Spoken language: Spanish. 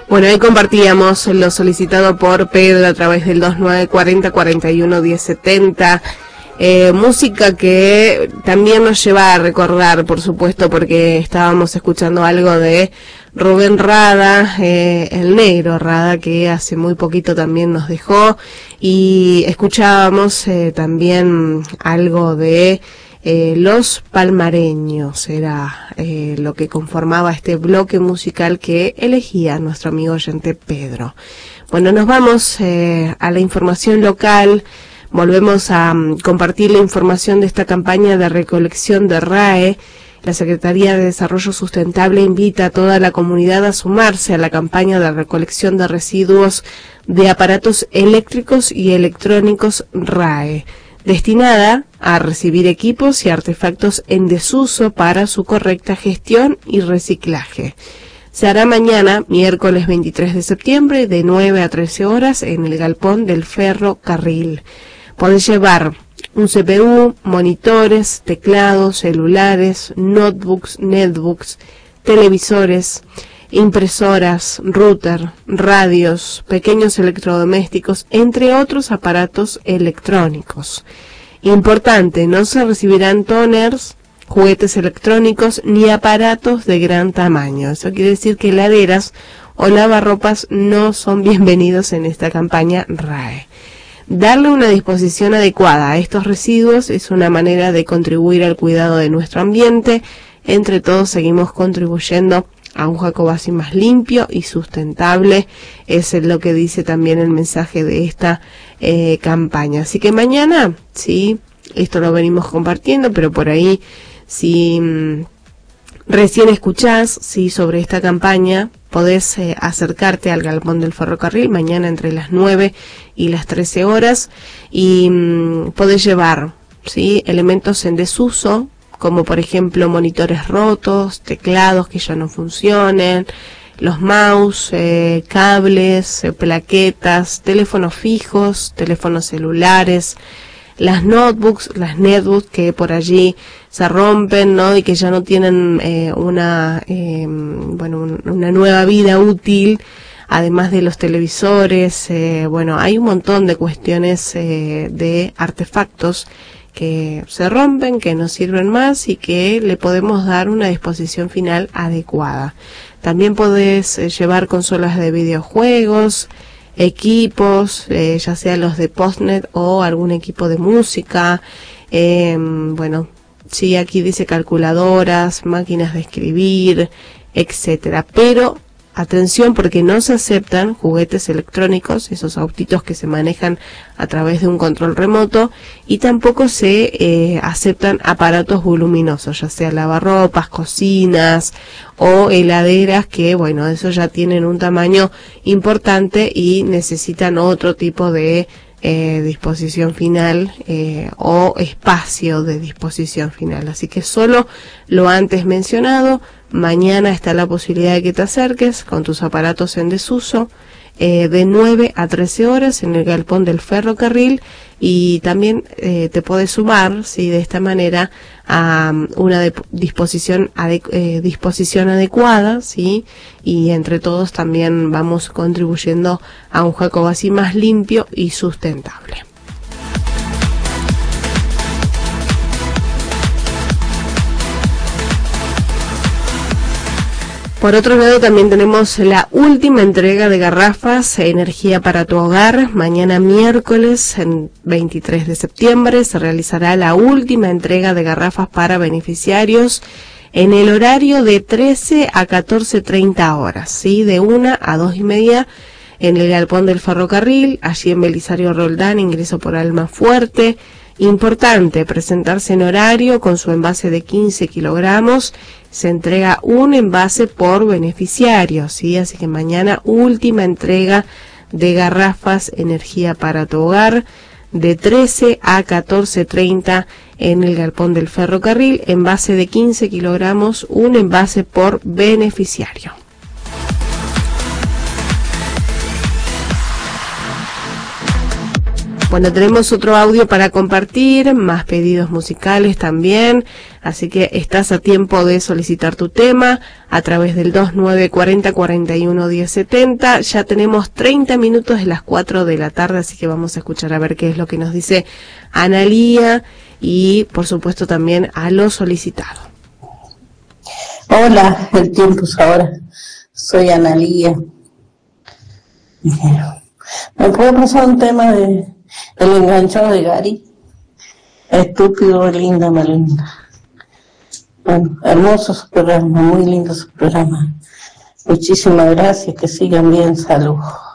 Bueno, ahí compartíamos lo solicitado por Pedro a través del 2940 41 1070. Música que también nos lleva a recordar, por supuesto, porque estábamos escuchando algo de Rubén Rada, el negro Rada, que hace muy poquito también nos dejó, y escuchábamos también algo de Los Palmareños, era lo que conformaba este bloque musical que elegía nuestro amigo oyente Pedro. Bueno, nos vamos a la información local. Volvemos a compartir la información de esta campaña de recolección de RAE. La Secretaría de Desarrollo Sustentable invita a toda la comunidad a sumarse a la campaña de recolección de residuos de aparatos eléctricos y electrónicos RAE, destinada a recibir equipos y artefactos en desuso para su correcta gestión y reciclaje. Se hará mañana, miércoles 23 de septiembre, de 9 a 13 horas en el galpón del ferrocarril. Podés llevar un CPU, monitores, teclados, celulares, notebooks, netbooks, televisores, impresoras, router, radios, pequeños electrodomésticos, entre otros aparatos electrónicos. Importante, no se recibirán toners, juguetes electrónicos ni aparatos de gran tamaño. Eso quiere decir que heladeras o lavarropas no son bienvenidos en esta campaña RAE. Darle una disposición adecuada a estos residuos es una manera de contribuir al cuidado de nuestro ambiente. Entre todos seguimos contribuyendo a un Jacobasi más limpio y sustentable. Es lo que dice también el mensaje de esta campaña. Así que mañana, sí, esto lo venimos compartiendo, pero por ahí, si recién escuchás sobre esta campaña, podés acercarte al galpón del ferrocarril mañana entre las 9 y las 13 horas y podés llevar elementos en desuso, como por ejemplo monitores rotos, teclados que ya no funcionen, los mouse, cables, plaquetas, teléfonos fijos, teléfonos celulares, las notebooks, las netbooks que por allí se rompen, ¿no? Y que ya no tienen una nueva vida útil, además de los televisores. Hay un montón de cuestiones de artefactos que se rompen, que no sirven más y que le podemos dar una disposición final adecuada. También podés llevar consolas de videojuegos, equipos, ya sea los de Postnet o algún equipo de música, aquí dice calculadoras, máquinas de escribir, etcétera. Pero atención, porque no se aceptan juguetes electrónicos, esos autitos que se manejan a través de un control remoto, y tampoco se aceptan aparatos voluminosos, ya sea lavarropas, cocinas o heladeras, que esos ya tienen un tamaño importante y necesitan otro tipo de disposición final o espacio de disposición final. Así que solo lo antes mencionado. Mañana está la posibilidad de que te acerques con tus aparatos en desuso de 9 a 13 horas en el galpón del ferrocarril, y también te podés sumar de esta manera a una disposición adecuada, y entre todos también vamos contribuyendo a un Jacobasi más limpio y sustentable. Por otro lado, también tenemos la última entrega de garrafas Energía para tu Hogar. Mañana miércoles, 23 de septiembre, se realizará la última entrega de garrafas para beneficiarios en el horario de 13 a 14:30 horas, de 1 a 2:30 en el galpón del ferrocarril, allí en Belisario Roldán, ingreso por Almafuerte. Importante, presentarse en horario con su envase de 15 kilogramos. Se entrega un envase por beneficiario, Así que mañana última entrega de garrafas Energía para tu Hogar de 13 a 14:30 en el galpón del ferrocarril. Envase de 15 kilogramos, un envase por beneficiario. Bueno, tenemos otro audio para compartir, más pedidos musicales también, así que estás a tiempo de solicitar tu tema a través del 2940-41-1070. Ya tenemos 30 minutos de las 4 de la tarde, así que vamos a escuchar a ver qué es lo que nos dice Analía y, por supuesto, también a lo solicitado. Hola, el tiempo es ahora. Soy Analía. ¿Me puede pasar un tema de El enganchado de Gary? Estúpido, linda, Melinda. Bueno, hermoso su programa, muy lindo su programa. Muchísimas gracias, que sigan bien, salud.